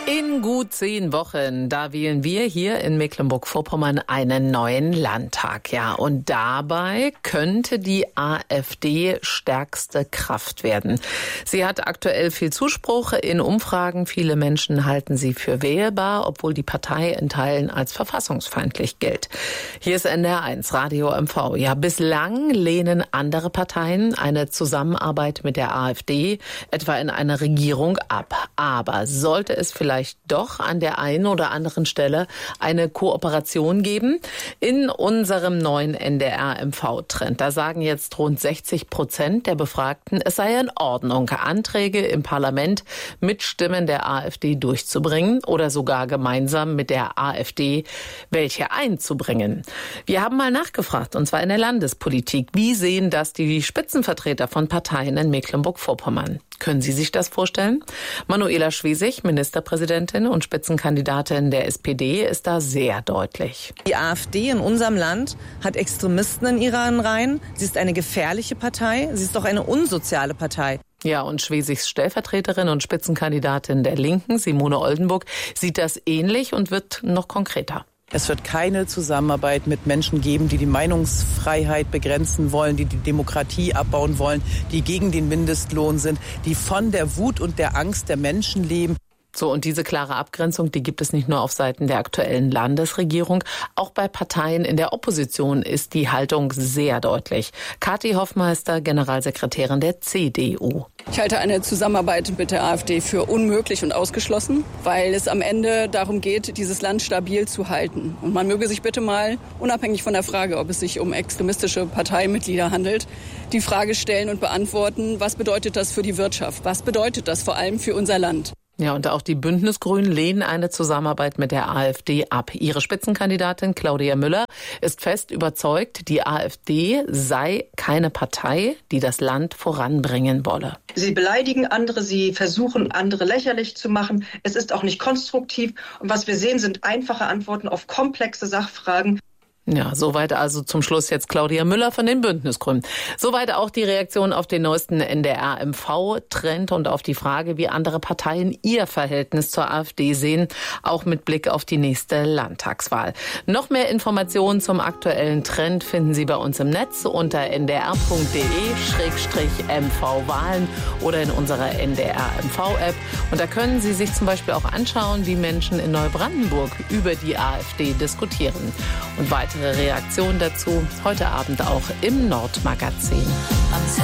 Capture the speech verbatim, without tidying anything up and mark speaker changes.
Speaker 1: In gut zehn Wochen, da wählen wir hier in Mecklenburg-Vorpommern einen neuen Landtag. Ja, und dabei könnte die AfD stärkste Kraft werden. Sie hat aktuell viel Zuspruch in Umfragen. Viele Menschen halten sie für wählbar, obwohl die Partei in Teilen als verfassungsfeindlich gilt. Hier ist N D R eins, Radio M V. Ja, bislang lehnen andere Parteien eine Zusammenarbeit mit der AfD, etwa in einer Regierung, ab. Aber sollte es vielleicht doch an der einen oder anderen Stelle eine Kooperation geben? In unserem neuen N D R M V-Trend, da sagen jetzt rund sechzig Prozent der Befragten, es sei in Ordnung, Anträge im Parlament mit Stimmen der AfD durchzubringen oder sogar gemeinsam mit der AfD welche einzubringen. Wir haben mal nachgefragt, und zwar in der Landespolitik. Wie sehen das die Spitzenvertreter von Parteien in Mecklenburg-Vorpommern? Können Sie sich das vorstellen? Manuela Schwesig, Ministerpräsidentin und Spitzenkandidatin der S P D, ist da sehr deutlich.
Speaker 2: Die AfD in unserem Land hat Extremisten in ihren Reihen. Sie ist eine gefährliche Partei. Sie ist auch eine unsoziale Partei.
Speaker 1: Ja, und Schwesigs Stellvertreterin und Spitzenkandidatin der Linken, Simone Oldenburg, sieht das ähnlich und wird noch konkreter.
Speaker 3: Es wird keine Zusammenarbeit mit Menschen geben, die die Meinungsfreiheit begrenzen wollen, die die Demokratie abbauen wollen, die gegen den Mindestlohn sind, die von der Wut und der Angst der Menschen leben.
Speaker 1: So, und diese klare Abgrenzung, die gibt es nicht nur auf Seiten der aktuellen Landesregierung. Auch bei Parteien in der Opposition ist die Haltung sehr deutlich. Kathi Hoffmeister, Generalsekretärin der C D U.
Speaker 4: Ich halte eine Zusammenarbeit mit der AfD für unmöglich und ausgeschlossen, weil es am Ende darum geht, dieses Land stabil zu halten. Und man möge sich bitte mal, unabhängig von der Frage, ob es sich um extremistische Parteimitglieder handelt, die Frage stellen und beantworten, was bedeutet das für die Wirtschaft? Was bedeutet das vor allem für unser Land?
Speaker 1: Ja, und auch die Bündnisgrünen lehnen eine Zusammenarbeit mit der AfD ab. Ihre Spitzenkandidatin Claudia Müller ist fest überzeugt, die AfD sei keine Partei, die das Land voranbringen wolle.
Speaker 5: Sie beleidigen andere, sie versuchen, andere lächerlich zu machen. Es ist auch nicht konstruktiv. Und was wir sehen, sind einfache Antworten auf komplexe Sachfragen.
Speaker 1: Ja, soweit also zum Schluss jetzt Claudia Müller von den Bündnisgrünen. Soweit auch die Reaktion auf den neuesten N D R M V-Trend und auf die Frage, wie andere Parteien ihr Verhältnis zur AfD sehen, auch mit Blick auf die nächste Landtagswahl. Noch mehr Informationen zum aktuellen Trend finden Sie bei uns im Netz unter n d r punkt d e schrägstrich m v wahlen oder in unserer N D R M V-App. Und da können Sie sich zum Beispiel auch anschauen, wie Menschen in Neubrandenburg über die AfD diskutieren. Und weiter Reaktion dazu heute Abend auch im Nordmagazin.